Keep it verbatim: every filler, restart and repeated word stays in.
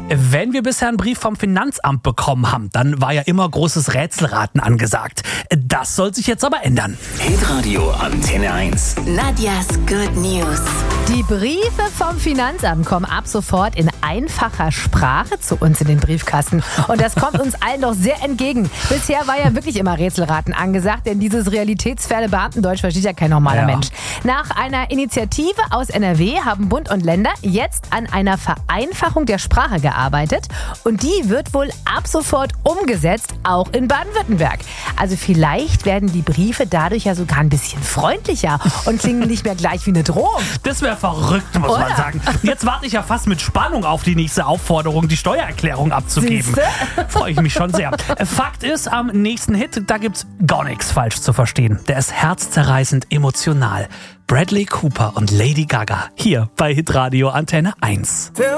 Wenn wir bisher einen Brief vom Finanzamt bekommen haben, dann war ja immer großes Rätselraten angesagt. Das soll sich jetzt aber ändern. Hitradio Antenne eins. Nadias Good News. Die Briefe vom Finanzamt kommen ab sofort in einfacher Sprache zu uns in den Briefkasten. Und das kommt uns allen doch sehr entgegen. Bisher war ja wirklich immer Rätselraten angesagt, denn dieses realitätsferne Beamtendeutsch versteht ja kein normaler Ja. Mensch. Nach einer Initiative aus N R W haben Bund und Länder jetzt an einer Vereinfachung der Sprache gearbeitet. Und die wird wohl ab sofort umgesetzt, auch in Baden-Württemberg. Also vielleicht werden die Briefe dadurch ja sogar ein bisschen freundlicher und klingen nicht mehr gleich wie eine Drohung. Das wäre verrückt, muss Oder? man sagen. Jetzt warte ich ja fast mit Spannung auf die nächste Aufforderung, die Steuererklärung abzugeben. Siehste? Freue ich mich schon sehr. Fakt ist, am nächsten Hit, da gibt's gar nichts falsch zu verstehen. Der ist herzzerreißend emotional. Bradley Cooper und Lady Gaga hier bei Hitradio Antenne eins.